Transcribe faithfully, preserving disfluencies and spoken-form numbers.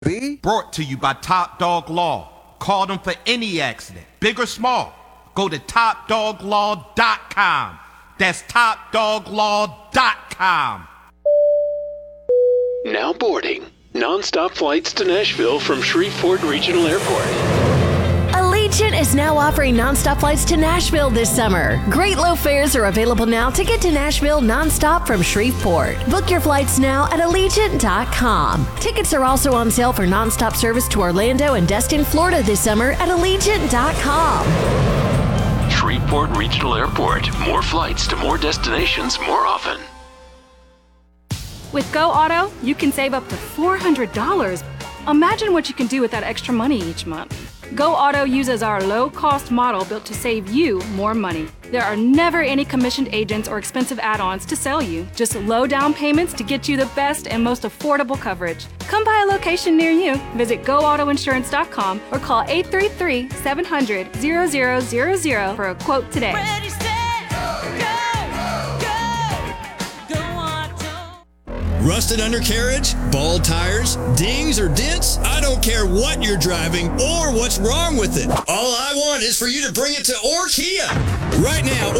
B? Brought to you by Top Dog Law. Call them for any accident, big or small. Go to top dog law dot com. That's top dog law dot com. Now boarding. Non-stop flights to Nashville from Shreveport Regional Airport. Allegiant is now offering nonstop flights to Nashville this summer. Great low fares are available now to get to Nashville nonstop from Shreveport. Book your flights now at allegiant dot com. Tickets are also on sale for nonstop service to Orlando and Destin, Florida this summer at allegiant dot com. Shreveport Regional Airport. More flights to more destinations more often. With Go Auto, you can save up to four hundred dollars. Imagine what you can do with that extra money each month. Go Auto uses our low-cost model built to save you more money. There are never any commissioned agents or expensive add-ons to sell you. Just low down payments to get you the best and most affordable coverage. Come by a location near you. Visit go auto insurance dot com or call eight three three, seven hundred, zero zero zero zero for a quote today. Ready, set, go, go, go Auto. Rusted undercarriage, bald tires, dings or dents? I don't care what you're driving or what's wrong with it. All I want is for you to bring it to Orkia. Right now,